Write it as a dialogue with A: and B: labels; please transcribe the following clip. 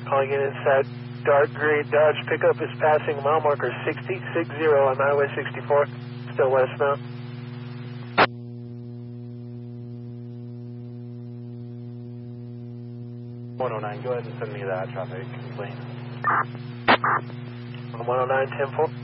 A: Calling in inside dark gray Dodge pickup is passing mile marker 6060 on Highway 64, still westbound.
B: 109, go ahead and send me that traffic complaint.
A: 109, 10-4.